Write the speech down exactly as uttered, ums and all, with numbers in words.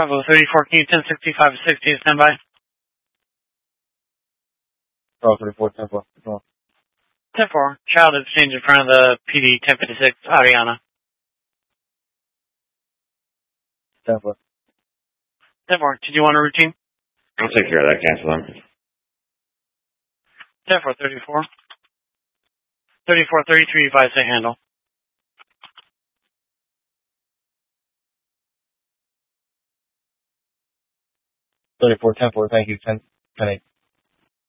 Bravo thirty-four, can you ten sixty-five sixty stand by? Bravo thirty-four, ten four. ten four, child exchange in front of the P D ten fifty-six, Ariana. ten four. ten four, did you want a routine? I'll take care of that. Cancel them. ten four, thirty-four. thirty-four, thirty-three, advise to handle. thirty-four, ten four, thank you. ten, ten eight.